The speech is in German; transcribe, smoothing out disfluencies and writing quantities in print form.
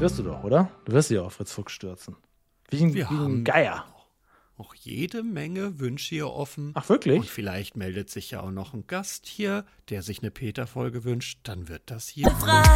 Wirst du doch, oder? Du wirst dich auf Fritz Fuchs stürzen. Wie ein Geier. Noch jede Menge Wünsche hier offen. Ach, wirklich? Und vielleicht meldet sich ja auch noch ein Gast hier, der sich eine Peter-Folge wünscht. Dann wird das hier